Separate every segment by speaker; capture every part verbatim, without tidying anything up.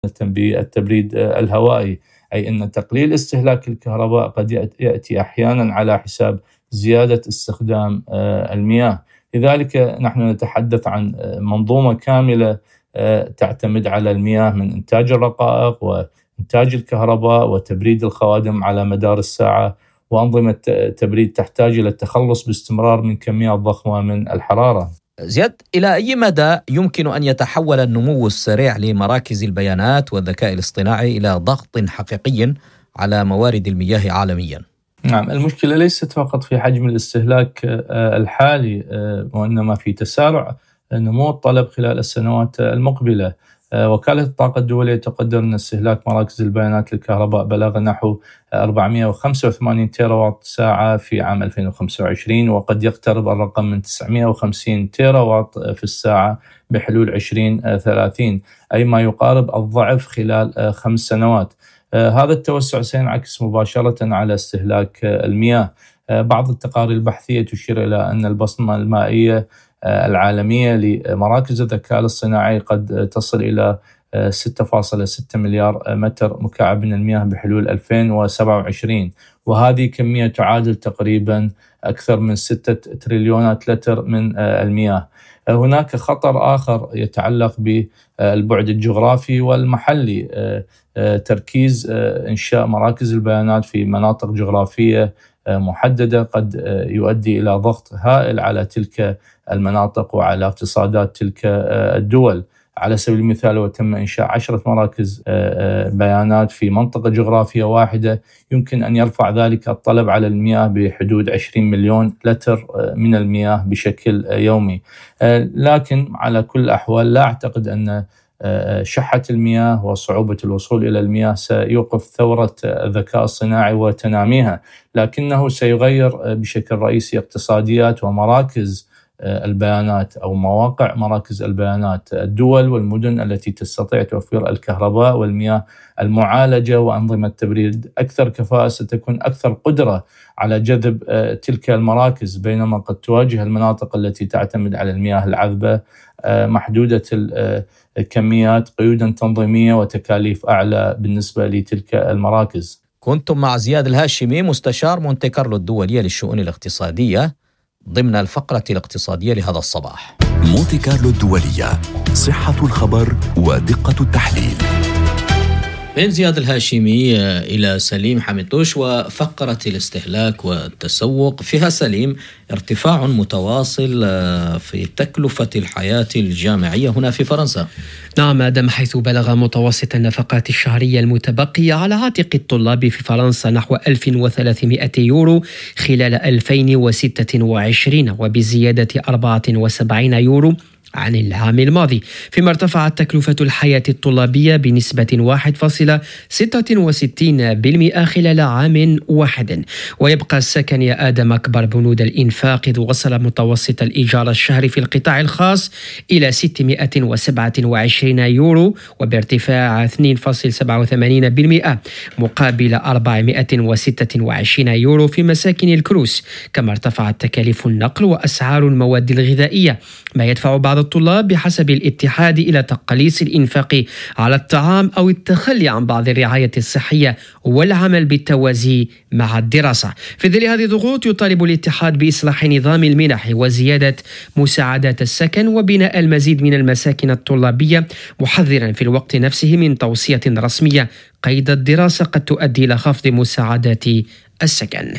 Speaker 1: بالتبريد الهوائي، أي أن تقليل استهلاك الكهرباء قد يأتي أحيانا على حساب زيادة استخدام المياه. لذلك نحن نتحدث عن منظومة كاملة تعتمد على المياه من إنتاج الرقائق وإنتاج الكهرباء وتبريد الخوادم على مدار الساعة، وأنظمة تبريد تحتاج إلى التخلص باستمرار من كميات ضخمة من الحرارة.
Speaker 2: زياد، إلى أي مدى يمكن أن يتحول النمو السريع لمراكز البيانات والذكاء الاصطناعي إلى ضغط حقيقي على موارد المياه عالميا؟
Speaker 1: نعم، المشكلة ليست فقط في حجم الاستهلاك الحالي، وإنما في تسارع نمو الطلب خلال السنوات المقبلة. وكالة الطاقة الدولية تقدر أن استهلاك مراكز البيانات للكهرباء بلغ نحو أربعمئة وخمسة وثمانين تيراوات ساعة في عام ألفين وخمسة وعشرين، وقد يقترب الرقم من تسعمئة وخمسين تيراوات في الساعة بحلول عشرين ثلاثين، أي ما يقارب الضعف خلال خمس سنوات. هذا التوسع سينعكس مباشرة على استهلاك المياه. بعض التقارير البحثية تشير إلى أن البصمة المائية العالمية لمراكز الذكاء الاصطناعي قد تصل إلى ستة فاصلة ستة مليار متر مكعب من المياه بحلول ألفين وسبعة وعشرين، وهذه كمية تعادل تقريبا أكثر من ستة تريليونات لتر من المياه. هناك خطر آخر يتعلق بالبعد الجغرافي والمحلي. تركيز إنشاء مراكز البيانات في مناطق جغرافية محددة قد يؤدي إلى ضغط هائل على تلك المناطق وعلى اقتصادات تلك الدول. على سبيل المثال، لو تم إنشاء عشرة مراكز بيانات في منطقة جغرافية واحدة يمكن أن يرفع ذلك الطلب على المياه بحدود عشرين مليون لتر من المياه بشكل يومي. لكن على كل الأحوال لا أعتقد أن شحة المياه وصعوبة الوصول إلى المياه سيوقف ثورة الذكاء الصناعي وتناميها، لكنه سيغير بشكل رئيسي اقتصاديات ومراكز البيانات أو مواقع مراكز البيانات. الدول والمدن التي تستطيع توفير الكهرباء والمياه المعالجة وأنظمة تبريد أكثر كفاءة ستكون أكثر قدرة على جذب تلك المراكز، بينما قد تواجه المناطق التي تعتمد على المياه العذبة محدودة الكميات قيودا تنظيمية وتكاليف أعلى بالنسبة لتلك المراكز.
Speaker 2: كنتم مع زياد الهاشمي، مستشار مونتي كارلو الدولية للشؤون الاقتصادية، ضمن الفقرة الاقتصادية لهذا الصباح.
Speaker 3: مونتي كارلو الدولية، صحة الخبر ودقة التحليل.
Speaker 2: من زياد الهاشمي إلى سليم حميدوش وفقرة الاستهلاك والتسوق. فيها سليم ارتفاع متواصل في تكلفة الحياة الجامعية هنا في فرنسا.
Speaker 4: نعم آدم، حيث بلغ متوسط النفقات الشهرية المتبقية على عاتق الطلاب في فرنسا نحو ألف وثلاثمئة يورو خلال ألفين وستة وعشرين، وبزيادة أربعة وسبعين يورو عن العام الماضي، فيما ارتفعت تكلفة الحياة الطلابية بنسبة واحد فاصلة ستة وستين بالمئة خلال عام واحد. ويبقى السكن يا آدم أكبر بنود الإنفاق، إذ وصل متوسط الإيجار الشهري في القطاع الخاص إلى ستمئة وسبعة وعشرين يورو، وبارتفاع اثنين فاصلة سبعة وثمانين بالمئة مقابل أربعمئة وستة وعشرين يورو في مساكن الكروس. كما ارتفعت تكاليف النقل وأسعار المواد الغذائية، ما يدفع بعض الطلاب بحسب الاتحاد إلى تقليص الإنفاق على الطعام أو التخلي عن بعض الرعاية الصحية والعمل بالتوازي مع الدراسة. في ظل هذه الضغوط يطالب الاتحاد بإصلاح نظام المنح وزيادة مساعدات السكن وبناء المزيد من المساكن الطلابية، محذرا في الوقت نفسه من توصية رسمية قيد الدراسة قد تؤدي إلى خفض مساعدات السكن.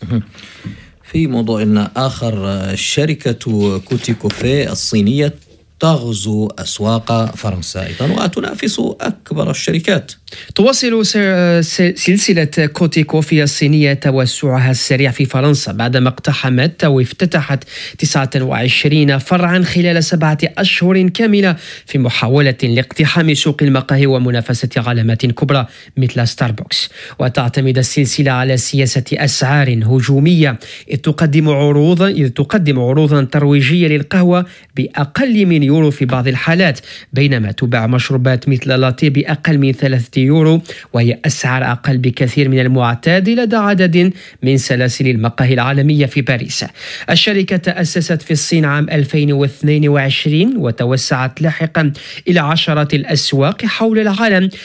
Speaker 2: في موضوع آخر، شركة كوتي كوفي الصينية تغزو أسواق فرنسا أيضا وتنافس أكبر الشركات.
Speaker 4: تواصل سلسلة كوتي كوفي الصينية توسعها السريع في فرنسا بعدما اقتحمت وافتتحت تسعة وعشرين فرعا خلال سبعة أشهر كاملة في محاولة لاقتحام سوق المقاهي ومنافسة علامات كبرى مثل ستاربكس. وتعتمد السلسلة على سياسة أسعار هجومية، إذ تقدم عروضا إذ تقدم عروضا ترويجية للقهوة بأقل من يورو في بعض الحالات، بينما تباع مشروبات مثل لاتيه بأقل من ثلاثة يورو، وهي أسعار أقل بكثير من المعتاد لدى عدد من سلاسل المقاهي العالمية في باريس. الشركة تأسست في الصين عام ألفين واثنين وعشرين وتوسعت لاحقا إلى عشرة الأسواق حول العالم